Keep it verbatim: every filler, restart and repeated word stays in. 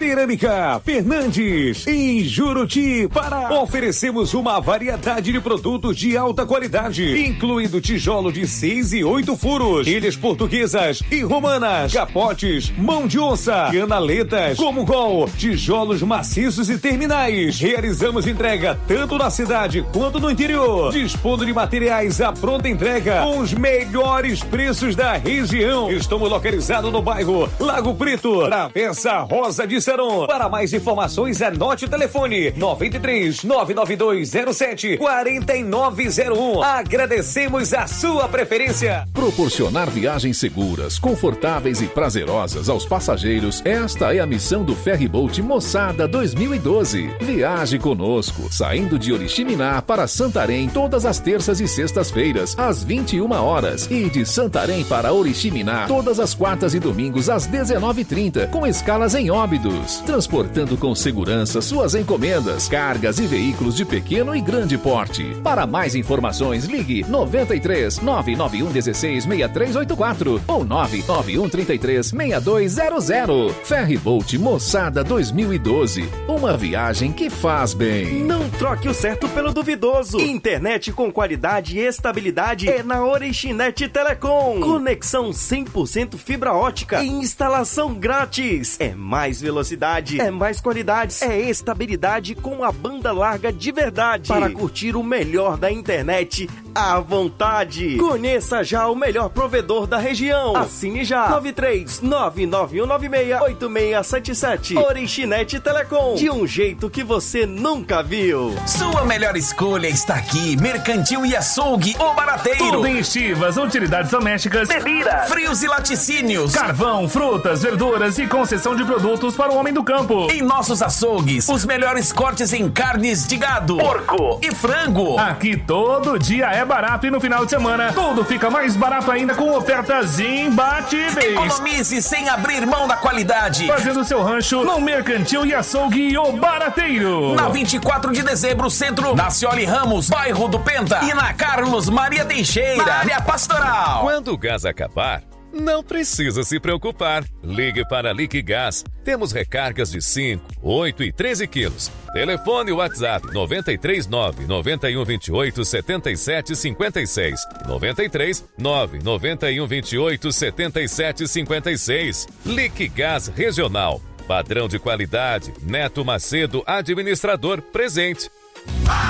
Cerâmica Fernandes, em Juruti, Pará. Oferecemos uma variedade de produtos de alta qualidade, incluindo tijolo de seis e oito furos, ilhas portuguesas e romanas, capotes, mão de onça, canaletas, como gol, tijolos maciços e terminais. Realizamos entrega tanto na cidade quanto no interior, dispondo de materiais à pronta entrega com os melhores preços da região. Estamos localizados no bairro Lago Preto, Travessa Rosa de Seron. Para mais informações, anote o telefone nove três nove nove dois zero sete quatro nove zero um. Agradecemos a sua preferência. Proporcionar viagens seguras, confortáveis e prazerosas aos passageiros, esta é a missão do Ferryboat Moçada dois mil e doze. Viaje conosco, saindo de Oriximiná para Santarém todas as terças e sextas-feiras, às vinte e uma horas, e de Santarém para Oriximiná todas as quartas e domingos às dezenove e trinta, com escalas em Óbidos, transportando com segurança suas encomendas, cargas e veículos de pequeno e grande porte. Para mais informações, ligue nove três nove nove um um seis seis três oito quatro ou nove nove um três três seis dois zero zero. Ferryboat Moçada dois mil e doze, uma viagem que faz bem. Não troque o certo pelo duvidoso. Internet com qualidade e estabilidade é na Orixinet Telecom. Conexão cem por cento fibra ótica e instalação grátis. É mais velocidade, é mais qualidade, é estabilidade com a banda larga de verdade para curtir o melhor da internet à vontade. Conheça já o melhor provedor da região. Assine já nove três nove nove um nove seis oito seis sete sete. Orixinet Telecom, de um jeito que você nunca viu. Sua melhor escolha está aqui. Mercantil e Açougue, o Barateiro. Tudo em estivas, utilidades domésticas, bebidas, frios e laticínios, carvão, frutas, verduras e concessão de produtos para o homem do campo. Em nossos açougues, os melhores cortes em carnes de gado, porco e frango. Aqui todo dia é barato e no final de semana tudo fica mais barato ainda com ofertas imbatíveis. Economize sem abrir mão da qualidade. Fazendo seu rancho no Mercantil e Açougue, o Barateiro. Na vinte e quatro de dezembro, centro, na Cioli Ramos, bairro do Penta, e na Carlos Maria Teixeira, na área pastoral. Quando o gás acabar, não precisa se preocupar. Ligue para a Liquigás. Temos recargas de cinco, oito e treze quilos. Telefone WhatsApp nove três nove nove um dois oito sete sete cinco seis. nove três nove nove um dois oito sete sete cinco seis. Liquigás Regional. Padrão de qualidade. Neto Macedo, administrador, presente.